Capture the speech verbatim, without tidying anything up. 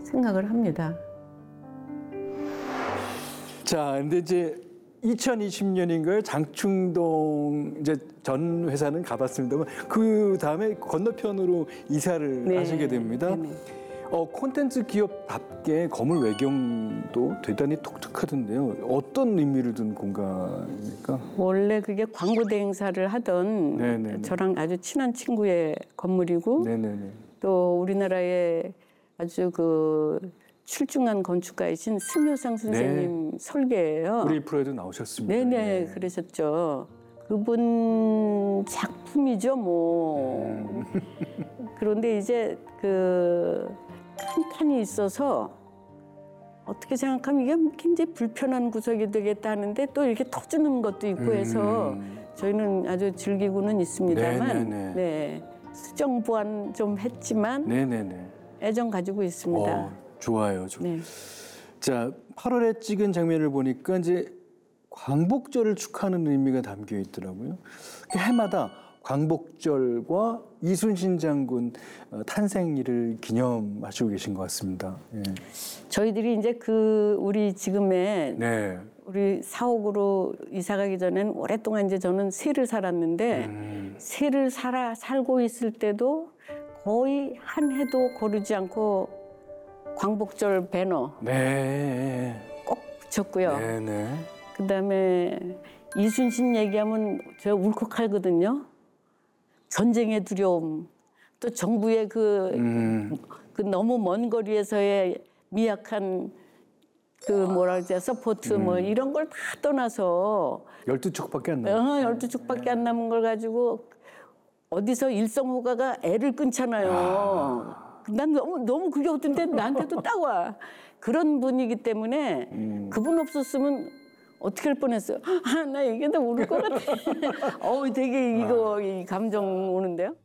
생각을 합니다. 자, 근데 이제 이천이십 년인가요? 장충동 이제 전 회사는 가봤습니다만 그 다음에 건너편으로 이사를 네. 하시게 됩니다. 네네. 어, 콘텐츠 기업답게 거물 외경도 대단히 독특하던데요. 어떤 의미를 둔 공간입니까? 원래 그게 광고 대행사를 하던 네네네. 저랑 아주 친한 친구의 건물이고 네네네. 또 우리나라의 아주 그 출중한 건축가이신 승효상 선생님 네. 설계예요. 우리 프로에도 나오셨습니다. 네네 네. 그러셨죠. 그분 작품이죠 뭐. 음. 그런데 이제 그 칸칸이 있어서 어떻게 생각하면 이게 굉장히 불편한 구석이 되겠다 하는데 또 이렇게 터주는 것도 있고 해서 음. 저희는 아주 즐기고는 있습니다만 네네네. 네, 수정 보완 좀 했지만 네네네. 애정 가지고 있습니다. 어, 좋아요. 좋... 네. 자, 팔월에 찍은 장면을 보니까 이제 광복절을 축하하는 의미가 담겨 있더라고요. 해마다 광복절과 이순신 장군 탄생일을 기념하시고 계신 것 같습니다. 예. 저희들이 이제 그 우리 지금의 네. 우리 사옥으로 이사 가기 전엔 오랫동안 이제 저는 세를 살았는데 음. 세를 살아 살고 있을 때도 거의 한 해도 거르지 않고 광복절 배너 네. 꼭 붙였고요. 네네. 그다음에 이순신 얘기하면 제가 울컥하거든요. 전쟁의 두려움, 또 정부의 그, 음. 그 너무 먼 거리에서의 미약한 그 뭐라 그러지 서포트 뭐 음. 이런 걸 다 떠나서 열두 척밖에 안 남았어요. 어, 열두 축밖에 안 남은 걸 가지고 어디서 일성호가가 애를 끊잖아요. 아. 난 너무 너무 그게 어떤데 나한테도 딱 와. 그런 분이기 때문에 음. 그분 없었으면 어떻게 할 뻔했어요. 아, 나 이게 다 울을 것 같아. 어, 되게 이거 이 감정 오는데요.